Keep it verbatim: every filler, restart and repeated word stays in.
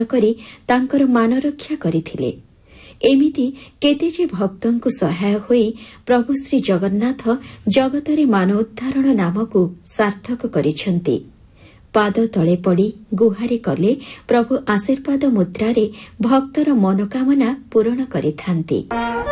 କରି ତାଙ୍କର ମାନ ରକ୍ଷା କରିଥିଲେ। ଏମିତି କେତେ ଯେ ଭକ୍ତଙ୍କୁ ସହାୟ ହୋଇ ପ୍ରଭୁ ଶ୍ରୀ ଜଗନ୍ନାଥ ଜଗତରେ ମାନ ଉଦ୍ଧାରଣ ନାମକୁ ସାର୍ଥକ କରିଛନ୍ତି। ପାଦ ତଳେ ପଡ଼ି ଗୁହାରି କଲେ ପ୍ରଭୁ ଆଶୀର୍ବାଦ ମୁଦ୍ରାରେ ଭକ୍ତର ମନୋକାମନା ପୂରଣ କରିଥାନ୍ତି।